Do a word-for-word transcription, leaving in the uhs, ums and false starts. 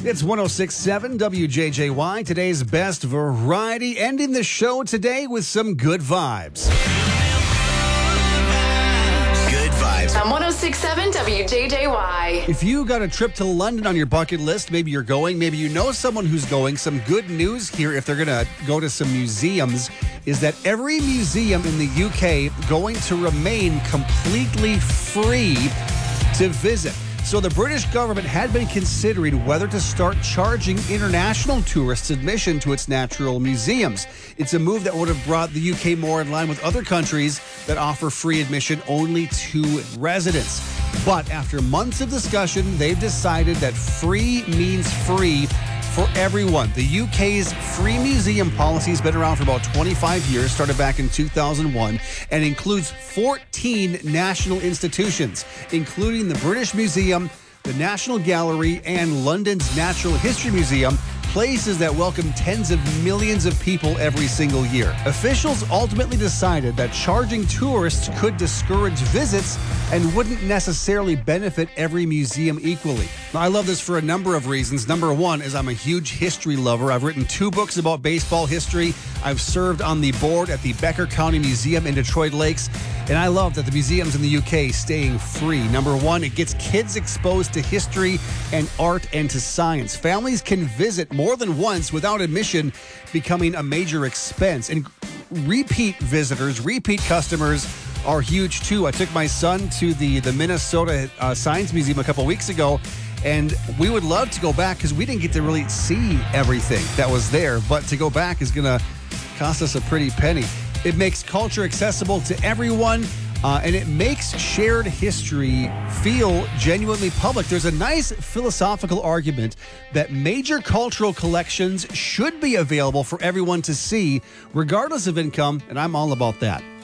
It's one oh six point seven W J J Y, today's best variety, ending the show today with some good vibes. Good vibes. On one oh six point seven W J J Y. If you got a trip to London on your bucket list, maybe you're going, maybe you know someone who's going, some good news here if they're going to go to some museums is that every museum in the U K going to remain completely free to visit. So the British government had been considering whether to start charging international tourists admission to its natural museums. It's a move that would have brought the U K more in line with other countries that offer free admission only to residents. But after months of discussion, they've decided that free means free for everyone. The U K's free museum policy has been around for about twenty-five years, started back in two thousand one, and includes fourteen national institutions, including the British Museum, the National Gallery, and London's Natural History Museum, places that welcome tens of millions of people every single year. Officials ultimately decided that charging tourists could discourage visits and wouldn't necessarily benefit every museum equally. Now, I love this for a number of reasons. Number one is I'm a huge history lover. I've written two books about baseball history. I've served on the board at the Becker County Museum in Detroit Lakes, and I love that the museums in the U K staying free. Number one, it gets kids exposed to history and art and to science. Families can visit more than once without admission becoming a major expense. And repeat visitors, repeat customers are huge too. I took my son to the, the Minnesota uh, Science Museum a couple weeks ago, and we would love to go back because we didn't get to really see everything that was there. But to go back is going to cost us a pretty penny. It makes culture accessible to everyone. Uh, and it makes shared history feel genuinely public. There's a nice philosophical argument that major cultural collections should be available for everyone to see, regardless of income, and I'm all about that.